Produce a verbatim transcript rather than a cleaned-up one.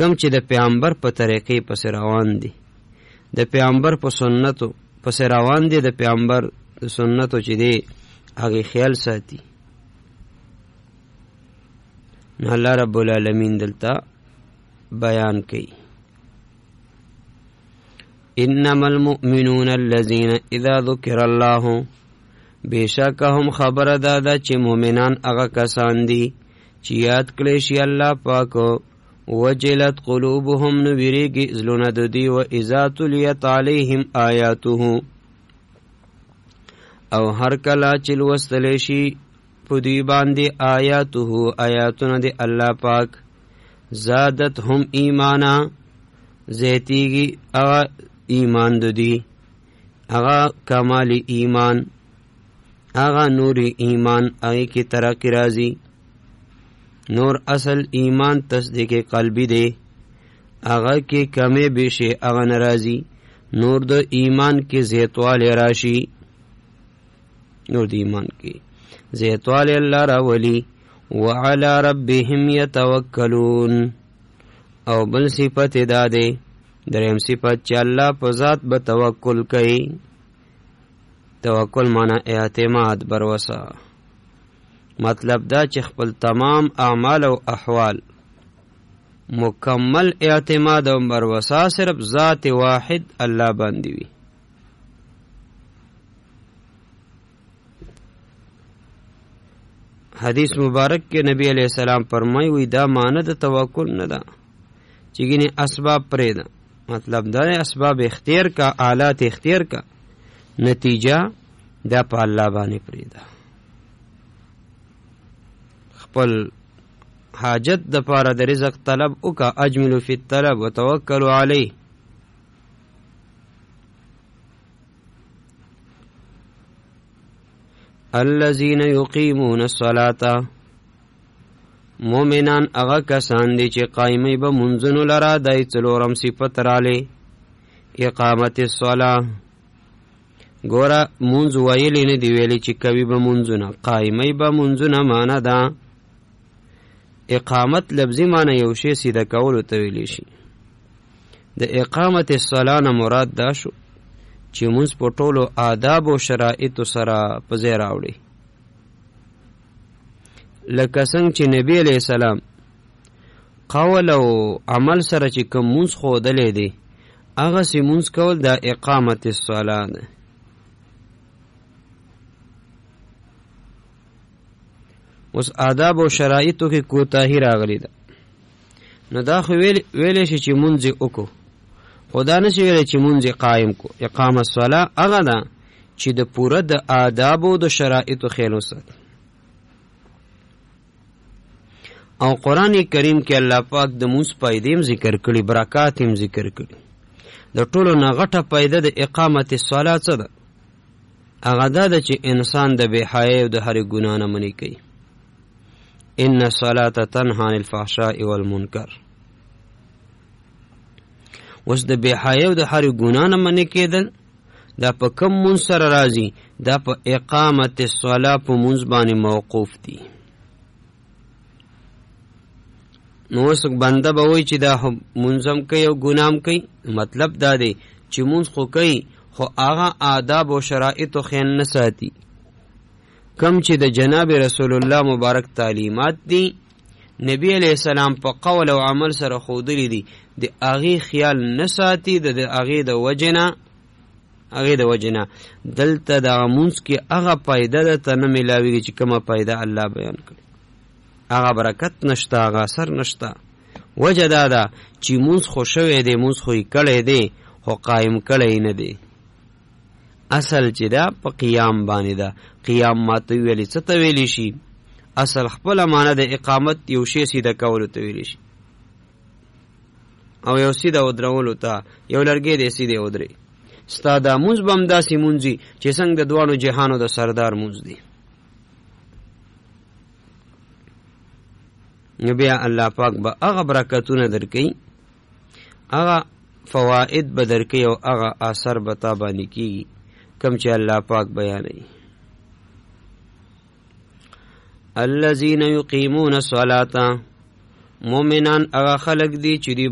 کم چې د پیغمبر په طریقې پس روان دي، د پیغمبر په سنتو پس روان دي، د پیغمبر سنتو چې دی هغه خیال ساتي. نو الله رب العالمین دلته بیان کوي انما المؤمنون الذين اذا ذكر الله، بیشک هم خبر دادا چې مؤمنان هغه کسان دي چې یاد کړي شي الله پاک، وجلت قلوبهم، نو ویریږي زړونه د دوی، و اذا تلیت علیهم آیاته، او هر کله چې لوستلی شي په دوی باندې آیاته آیاتونه د الله پاک، زادتهم ایمانا، زیتیږي هغه ایمان د دوی، هغه کمال ایمان، هغه نور ایمان هغه کی ترقی راځي. نور اصل ایمان تصدیق قلبی دی، هغه کی کمی بیشی هغه ناراضی. نور د ایمان کی زیتوالی راشي، نور د ایمان کی زیتوالی اللہ راولی. وعلى ربهم يتوکلون، او بل صفت داده دریم صفت چې الله په ذات به توکل کوي. توکل معنی اعتماد بروسا، مطلب دا چې خپل تمام اعمال او احوال مکمل اعتماد او بروسا صرف ذات واحد الله باندې وي. حدیث مبارک کې نبی علیہ السلام فرمایي وی دا معنی د توکل نه ده چې ګینه اسباب پرې ده، مطلب دا اسباب اختیار کا، آلات اختیار کا، نتیجہ دا په الله باندې پرې ده. خپل حاجت د پاره د رزق طلب وکا، اجملو فی الطلب وتوکلوا علیه. الذین یقیمون الصلاة، مومنان اغا کسان دی چې قائمی به منځونو لرا، دای څلورم صفت رالی اقامت الصلاة. ګوره منځ ویلی نه دی ویلی چې کوي به منځونه، قائمی به منځونه معنا ده. اقامت لفظی معنی یو شی سیده کولو ته ویلی شي. د اقامت الصلاة نه مراد دا شو چې منځ په ټولو آداب او شرایطو سره په ځای راوړي. لکه څنګه چې نبی علیہ السلام قول او عمل سره چې کوم منځ ښودلی دی، هغسې منځ کول دا اقامت الصلاة ده. اوس آداب او شرایطو کې کوتاهي راغلی ده، نو دا خو ویلی شي چې منځ یې وکړو، خو دا نشي ویلی چې منځ یې قایم کو. اقامت الصلاة هغه ده چې د پوره د آدابو د شرایطو خیال وساتي. او قرآن کریم کې الله پاک د منځ فایدې هم ذکر کړي، برکات هم ذکر کړي. د ټولو نه غټه فایده د اقامت الصلاة څه ده؟ هغه دا ده چې انسان د بې حیایۍ او د هرې ګناه نه منع کوي. ان الصلاة تنهى عن الفحشاء والمنکر. اوس د بې حیایۍ او د هرې ګناه نه منع کېدل دا په کوم منځ سره راځي؟ دا په اقامت الصلاة په منځ باندې موقوف دي. نو اوس بنده به وایي چې دا منځ هم کوي او ګناه هم کوي. مطلب دا دی چې منځ خو کوي، خو هغه آداب او شرایطو خیال نه ساتي. کم چې د جناب رسول الله مبارک تعلیمات دي، نبی علیہ السلام په قول او عمل سره ښودلی دي، د هغې خیال نه ساتي، د هغې د وجې نه هغې د وجې نه دلته دغه منځ کې هغه فایده درته نه میلاویږي چې کومه فایده الله بیان کړي. هغه برکت نشته، هغه اثر نشته. وجه دا ده چې منځ خو شوی دی، منځ خو یې کړی دی، خو قایم کړی نه دی. اصل چې دا په قیام باندې ده. قیام ماته ویلی څه ته ویلی شي؟ اصل خپله معنی د اقامت یو شی سیده کولو ته ویلی شي، او یو سیده ودرولو ته، یو لرګی دی سیده ودرې. ستا دا مونځ به هم داسې مونځ وي چې څنګه د دواړو جهانو د سردار مونځ دی. نو بیا الله پاک به هغه برکتونه درکوي، هغه فواید به درکوي، او هغه اثر به تا باندې کېږي کم چې الله پاک بیانوي. الذین یقیمون الصلاة، مومنان هغه خلق دي چې